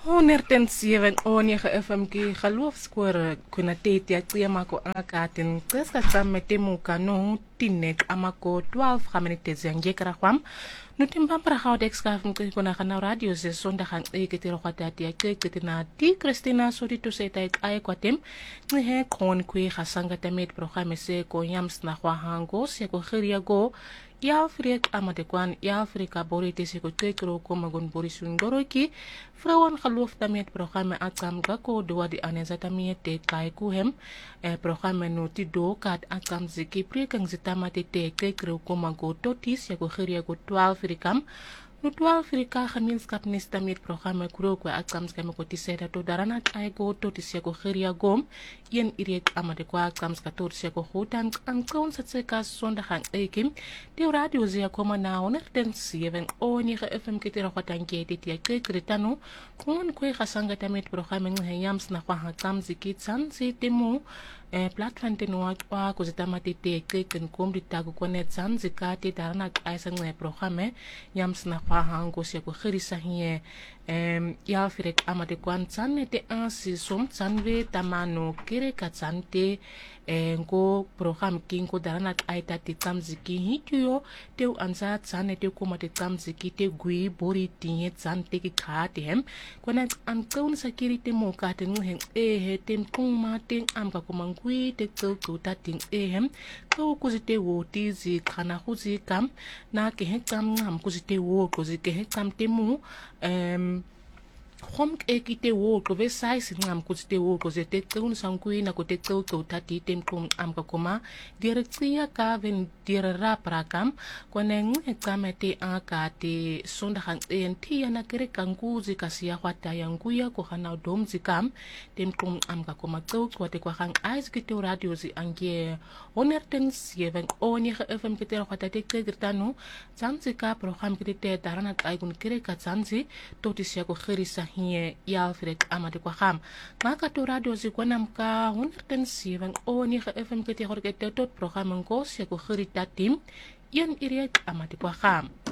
107 onige FM ki geloofskore kuna teti ya tsiyama ko angakatin tseska tsamme temuka no tinek amako 12 gaminitezi angekra kwam nutimbambra gaud ekskaf mkona kana radio ze sondagang eketero kwatati ya keketina ti Christina Sodito seta ek ay kwatem nhe kon kwi gasanga tamet programme se ko yams na kwa hango se ko khiria go ya Afrika amadekwan ya Afrika borite se ko tekro ko magon borisundoro ki Vrouwen geloof daarmee het programma atsam gako doa di aneza tamie te kai kuhem programma no ti do kat atsam ziki prekang zitama te te kreu koma go totis ya go khiria go 12 rikam no 12 rika gemeenskap nesta met programma kuro kwa atsam skema ko tiseda to darana ai go totis ya go khiria gom yen iriek amade kwa atsam ska totis ya go hotan ang kon satseka sondagang ekim de radio zia koma na 107 onige FM kitera kwatanke dit ya kretano kon kwe gasanga tamet programma ngeyams na kwa hatsam zikitsan sitemu platform tenwa kwa kuzitama tete ken kom ditago konet san zikati darana aisa nge programma yams na kwa hango sia ko khirisa hie ya firek amade kwan san te ansi som sanwe tamano kire katsante ngo program kinko darana aita te tamziki hituyo te anza tsane te koma te tamziki te gui bori tinye tsante ki khate hem kona an kaun security mo ka te nghen he tem kuma te amka koma ngui te tso ta ting hem ko kuzite wo ti zi khana khuzi kam na ke he kam ngam kuzite wo kuzike he kam te mu Hom ekite wo ko ve size ngam kuzite wo ko zete tun sangkui na ko te tso tati tem kom am ka koma direktia ka ven dirra prakam koneng ekamete akate sondahan enti na kere kanguzi kasia kwata yanguya ko hana dom zikam tem kom am ka koma tso ko te kwa hang ice kite radio zi angie 107 onige FM kite kwata te kertano zanzika program kite darana aigun kere katsanzi totisia ko khirisa hie ya Afrika amade kwa ham ngaka to radio zikwana mka 107 onige FM kite horkete tot program ngos ya ko khirita tim yen iriek amade kwa ham